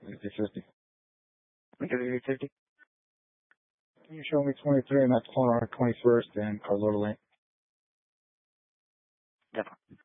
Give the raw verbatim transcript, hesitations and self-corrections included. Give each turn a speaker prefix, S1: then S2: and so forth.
S1: fifty fifty.
S2: We can do fifty.
S1: Can you show me twenty-three in that corner on twenty-first and Carlotta Lane?
S2: Definitely.